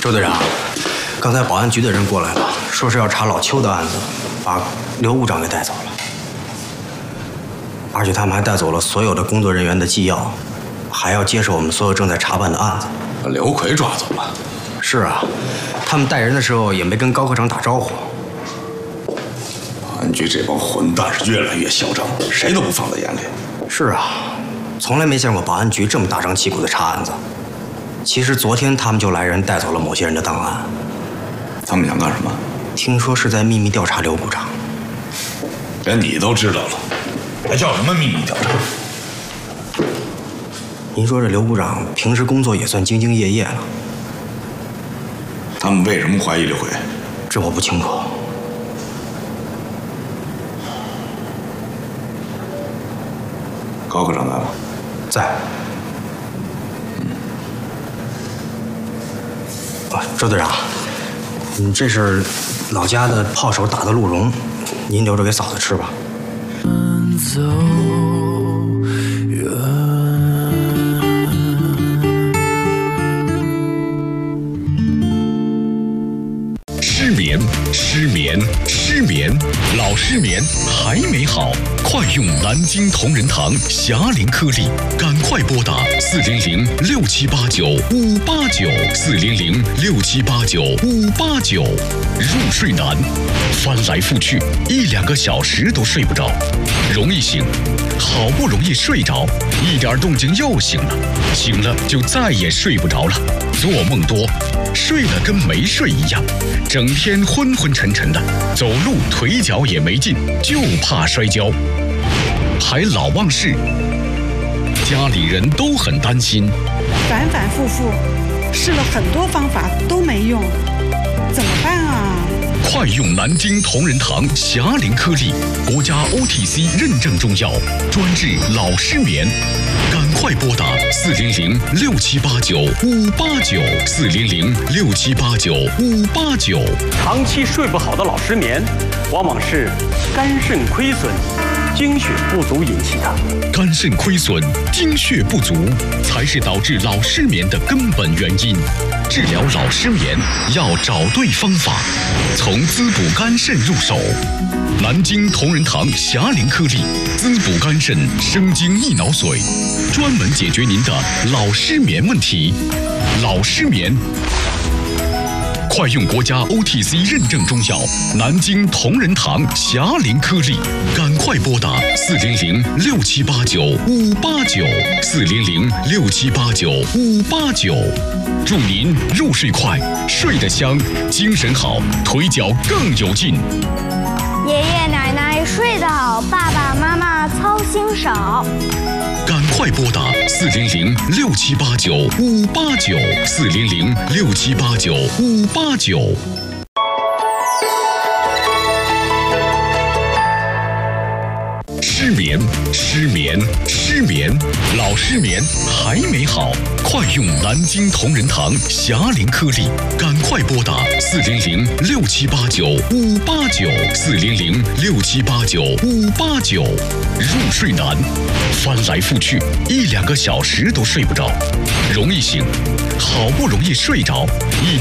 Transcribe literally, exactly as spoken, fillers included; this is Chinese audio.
周队长，刚才保安局的人过来了，说是要查老邱的案子，把刘部长给带走了，而且他们还带走了所有的工作人员的纪要，还要接手我们所有正在查办的案子。 把刘奎抓走了？ 是啊，他们带人的时候也没跟高科长打招呼。 保安局这帮混蛋是越来越嚣张，谁都不放在眼里。 是啊，从来没见过保安局这么大张旗鼓的查案子。其实昨天他们就来人带走了某些人的档案。 他们想干什么？ 听说是在秘密调查刘部长。 连你都知道了，还叫什么秘密调查？ 您说这刘部长平时工作也算兢兢业业了。 他们为什么怀疑刘奎？ 这我不清楚。 高科长在吗？ 在。啊，周队长，嗯，这是老家的炮手打的鹿茸，您留着给嫂子吃吧。走远。 失眠，失眠，失眠，老失眠还没好，快用南京同仁堂霞龄颗粒，赶快拨打四零零六七八九五八九四零零六七八九五八九。入睡难，翻来覆去一两个小时都睡不着，容易醒，好不容易睡着，一点动静又醒了，醒了就再也睡不着了，做梦多，睡了跟没睡一样，整天昏昏沉沉的，走路腿脚也没劲，就怕摔跤，还老忘事，家里人都很担心， 反反复复试了很多方法都没用，怎么办啊？ 快用南京同仁堂霞龄颗粒，国家 O T C 认证中药，专治老失眠。赶快拨打四零零六七八九五八九四零零六七八九五八九。 长期睡不好的老失眠，往往是肝肾亏损、精血不足引起的。 肝肾亏损、精血不足才是导致老失眠的根本原因。治疗老失眠要找对方法，从滋补肝肾入手。南京同仁堂霞龄颗粒，滋补肝肾，生津益脑髓，专门解决您的老失眠问题。老失眠，快用国家 O T C 认证中药南京同仁堂霞龄颗粒，赶快拨打四零零六七八九五八九四零零六七八九五八九。祝您入睡快，睡得香，精神好，腿脚更有劲。 爷爷奶奶睡得好，爸爸妈妈操心少。 赶快拨打四零零六七八九五八九四零零六七八九五八九。失眠，失眠，失眠，老失眠还没好，快用南京同仁堂霞龄颗粒，赶快拨打四零零六七八九五八九四零零六七八九五八九。入睡难，翻来覆去一两个小时都睡不着，容易醒，好不容易睡着，一